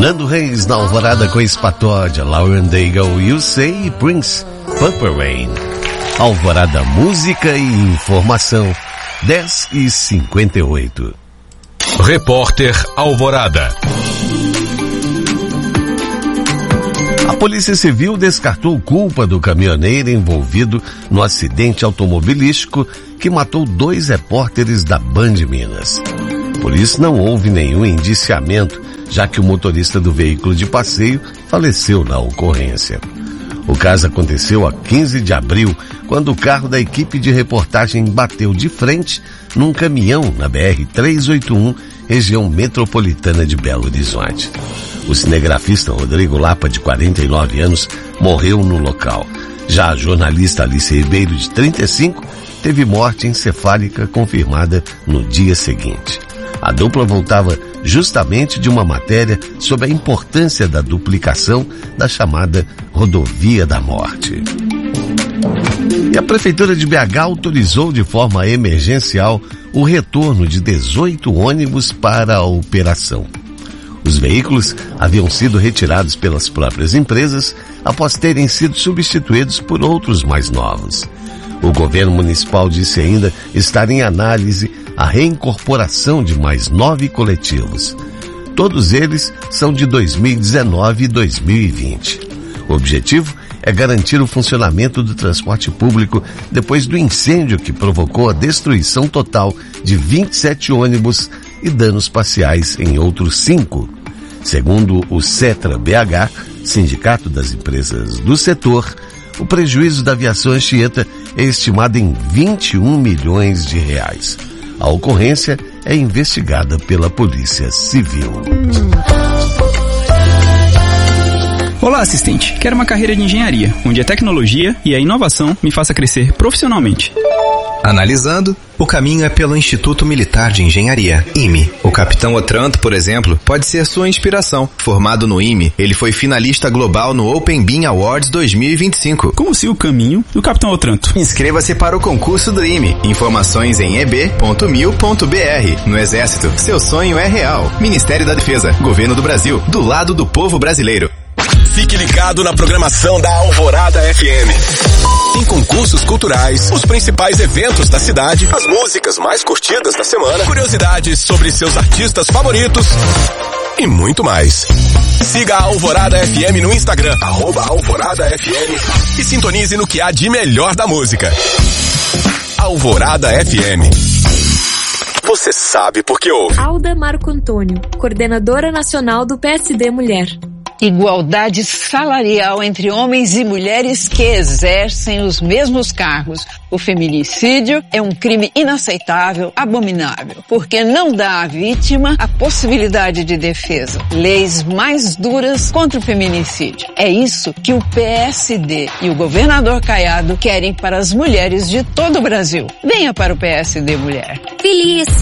Nando Reis na Alvorada com Espatódia, Lauren Daigle, You Say e Prince, Purple Rain. Alvorada, música e informação, 10h58. Repórter Alvorada. A Polícia Civil descartou culpa do caminhoneiro envolvido no acidente automobilístico que matou 2 repórteres da Band Minas. Por isso não houve nenhum indiciamento, já que o motorista do veículo de passeio faleceu na ocorrência. O caso aconteceu a 15 de abril, quando o carro da equipe de reportagem bateu de frente num caminhão na BR-381, região metropolitana de Belo Horizonte. O cinegrafista Rodrigo Lapa, de 49 anos, morreu no local. Já a jornalista Alice Ribeiro, de 35, teve morte encefálica confirmada no dia seguinte. A dupla voltava justamente de uma matéria sobre a importância da duplicação da chamada Rodovia da Morte. E a Prefeitura de BH autorizou de forma emergencial o retorno de 18 ônibus para a operação. Os veículos haviam sido retirados pelas próprias empresas após terem sido substituídos por outros mais novos. O governo municipal disse ainda estar em análise a reincorporação de mais 9 coletivos. Todos eles são de 2019 e 2020. O objetivo é garantir o funcionamento do transporte público depois do incêndio que provocou a destruição total de 27 ônibus e danos parciais em outros 5. Segundo o Cetra BH, Sindicato das Empresas do Setor, o prejuízo da aviação Anchieta é estimado em 21 milhões de reais. A ocorrência é investigada pela Polícia Civil. Olá, assistente. Quero uma carreira de engenharia, onde a tecnologia e a inovação me faça crescer profissionalmente. Analisando, o caminho é pelo Instituto Militar de Engenharia, IME. O Capitão Otranto, por exemplo, pode ser sua inspiração. Formado no IME, ele foi finalista global no Open Bean Awards 2025. Como se o caminho do Capitão Otranto. Inscreva-se para o concurso do IME. Informações em eb.mil.br. No Exército, seu sonho é real. Ministério da Defesa, Governo do Brasil, do lado do povo brasileiro. Fique ligado na programação da Alvorada FM. Tem concursos culturais, os principais eventos da cidade, as músicas mais curtidas da semana, curiosidades sobre seus artistas favoritos e muito mais. Siga a Alvorada FM no Instagram, @Alvorada FM, e sintonize no que há de melhor da música. Alvorada FM. Você sabe por que ouve. Alda Marco Antônio, coordenadora nacional do PSD Mulher. Igualdade salarial entre homens e mulheres que exercem os mesmos cargos. O feminicídio é um crime inaceitável, abominável, porque não dá à vítima a possibilidade de defesa. Leis mais duras contra o feminicídio. É isso que o PSD e o governador Caiado querem para as mulheres de todo o Brasil. Venha para o PSD Mulher. Felice!